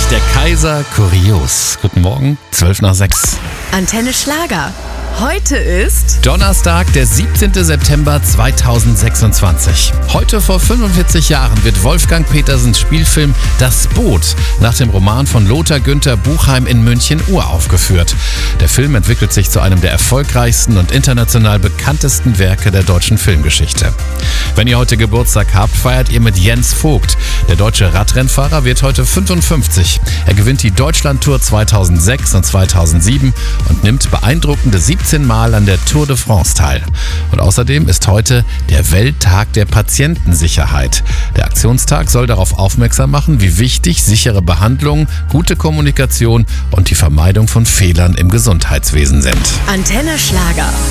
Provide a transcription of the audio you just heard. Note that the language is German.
Der Kaiser kurios. Guten Morgen, 5:12. Antenne Schlager. Heute ist Donnerstag, der 17. September 2026. Heute vor 45 Jahren wird Wolfgang Petersens Spielfilm Das Boot nach dem Roman von Lothar Günther Buchheim in München uraufgeführt. Der Film entwickelt sich zu einem der erfolgreichsten und international bekanntesten Werke der deutschen Filmgeschichte. Wenn ihr heute Geburtstag habt, feiert ihr mit Jens Vogt. Der deutsche Radrennfahrer wird heute 55. Er gewinnt die Deutschlandtour 2006 und 2007 und nimmt beeindruckende 17 Mal an der Tour de France teil. Und außerdem ist heute der Welttag der Patientensicherheit. Der Aktionstag soll darauf aufmerksam machen, wie wichtig sichere Behandlung, gute Kommunikation und die Vermeidung von Fehlern im Gesundheitswesen sind. Antenne Schlager.